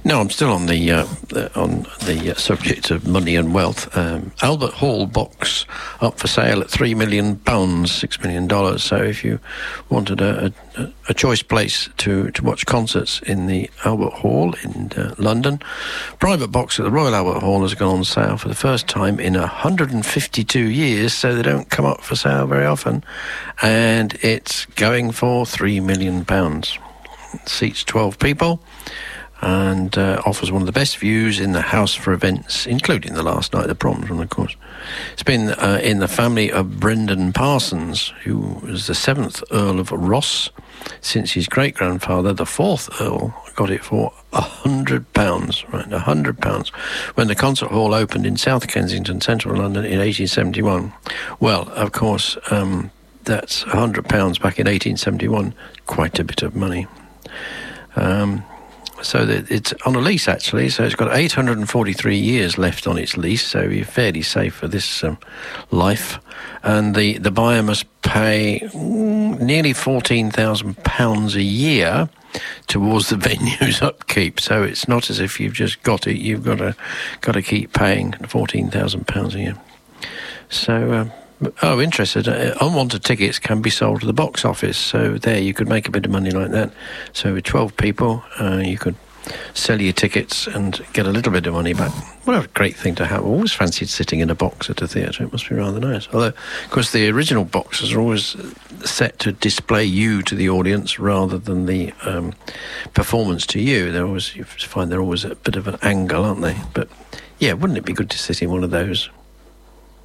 No, I'm still on the subject of money and wealth. Albert Hall box up for sale at £3 million, $6 million. So if you wanted a choice place to watch concerts in the Albert Hall in London, private box at the Royal Albert Hall has gone on sale for the first time in 152 years, so they don't come up for sale very often, and it's going for £3 million. It seats 12 people. And offers one of the best views in the house for events, including the last night of the proms, of course. It's been in the family of Brendan Parsons, who was the 7th Earl of Ross, since his great-grandfather, the 4th Earl, got it for £100, right, £100, when the concert hall opened in South Kensington, central London, in 1871. Well, of course, that's £100 back in 1871, quite a bit of money. So it's on a lease, actually, so it's got 843 years left on its lease, so you're fairly safe for this life. And the buyer must pay nearly £14,000 a year towards the venue's upkeep. So it's not as if you've just got it; you've got to keep paying £14,000 a year. So. Interested. Unwanted tickets can be sold to the box office, so there you could make a bit of money like that. So with 12 people, you could sell your tickets and get a little bit of money back. What a great thing to have. I always fancied sitting in a box at a theatre. It must be rather nice. Although, of course, the original boxes are always set to display you to the audience rather than the performance to you. You find they're always a bit of an angle, aren't they? But yeah, wouldn't it be good to sit in one of those?